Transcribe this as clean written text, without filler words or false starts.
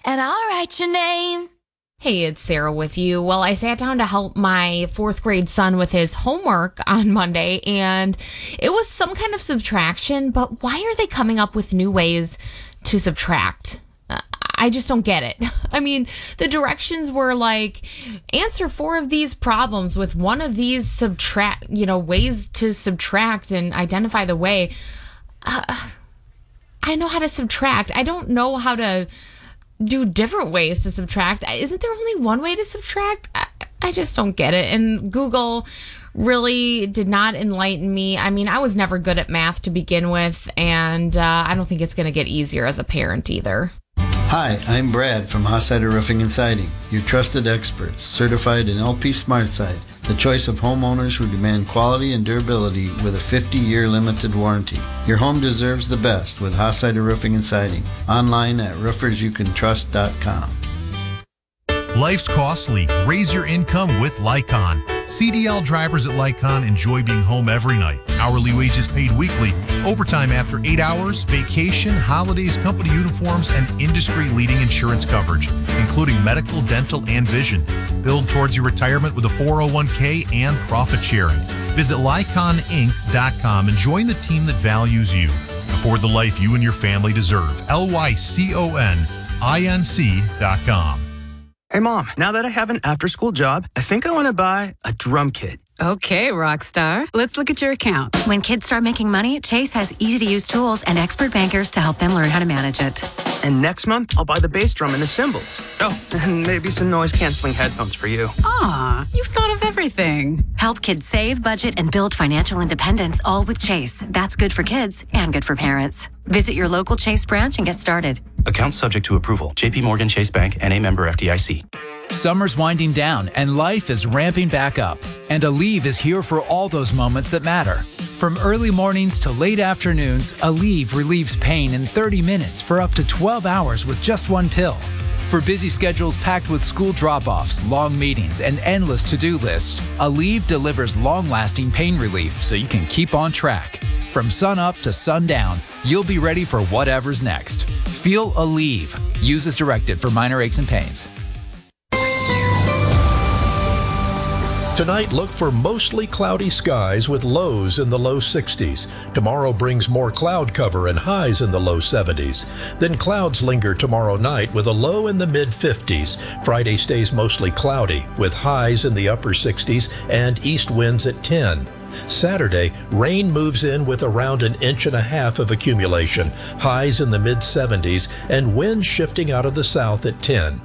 and I'll write your name. Hey, it's Sarah with you. Well, I sat down to help my 4th grade son with his homework on Monday, and it was some kind of subtraction, but why are they coming up with new ways to subtract? I just don't get it. I mean, the directions were like, answer 4 of these problems with one of these ways to subtract and identify the way. I know how to subtract. I don't know how to do different ways to subtract. Isn't there only one way to subtract? I just don't get it. And Google really did not enlighten me. I mean, I was never good at math to begin with, and I don't think it's going to get easier as a parent either. Hi, I'm Brad from Hossider Roofing and Siding, your trusted experts, certified in LP SmartSide, the choice of homeowners who demand quality and durability with a 50-year limited warranty. Your home deserves the best with Hossider Roofing and Siding. Online at roofersyoucantrust.com. Life's costly. Raise your income with Lycon. CDL drivers at Lycon enjoy being home every night. Hourly wages paid weekly, overtime after 8 hours, vacation, holidays, company uniforms, and industry-leading insurance coverage, including medical, dental, and vision. Build towards your retirement with a 401k and profit sharing. Visit LyconInc.com and join the team that values you. Afford the life you and your family deserve. LYCONINC.com. Hey, Mom, now that I have an after-school job, I think I want to buy a drum kit. Okay, Rockstar. Let's look at your account. When kids start making money, Chase has easy-to-use tools and expert bankers to help them learn how to manage it. And next month, I'll buy the bass drum and the cymbals. Oh, and maybe some noise-canceling headphones for you. Aw, you've thought of everything. Help kids save, budget, and build financial independence, all with Chase. That's good for kids and good for parents. Visit your local Chase branch and get started. Account subject to approval. JP Morgan Chase Bank, N.A. member FDIC. Summer's winding down and life is ramping back up. And Aleve is here for all those moments that matter. From early mornings to late afternoons, Aleve relieves pain in 30 minutes for up to 12 hours with just one pill. For busy schedules packed with school drop-offs, long meetings, and endless to-do lists, Aleve delivers long-lasting pain relief so you can keep on track. From sun up to sundown, you'll be ready for whatever's next. Feel Aleve. Use as directed for minor aches and pains. Tonight, look for mostly cloudy skies with lows in the low 60s. Tomorrow brings more cloud cover and highs in the low 70s. Then clouds linger tomorrow night with a low in the mid 50s. Friday stays mostly cloudy with highs in the upper 60s and east winds at 10. Saturday, rain moves in with around 1.5 inches of accumulation, highs in the mid 70s, and winds shifting out of the south at 10.